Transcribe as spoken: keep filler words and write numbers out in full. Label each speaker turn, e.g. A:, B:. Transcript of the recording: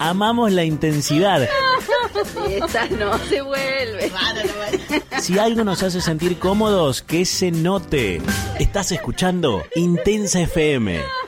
A: amamos la intensidad.
B: Esta no se vuelve.
A: Si algo nos hace sentir cómodos, que se note. Estás escuchando Intensa F M.